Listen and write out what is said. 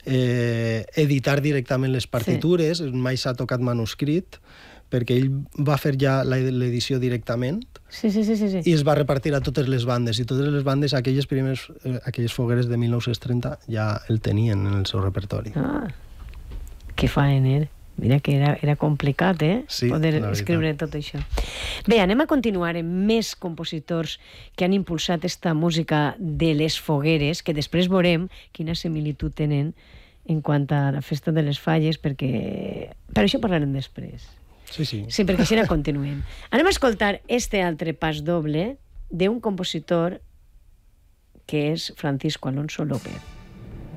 editar directament les partitures, mai s'ha tocat manuscrit, perquè ell va fer ja l'edició directament i es va repartir a totes les bandes, i totes les bandes, aquelles fogueres de 1930, ja el tenien en el seu repertori. Ah, que faena, mira que era complicat, Sí, poder escriure tot això. Bé, anem a continuar amb més compositors que han impulsat esta música de les fogueres, que després veurem quina similitud tenen en quant a la festa de les falles, perquè... Per això parlarem després. Sí. Sí, perquè així continuem. Anem a escoltar este altre pas doble d'un compositor que és Francisco Alonso López.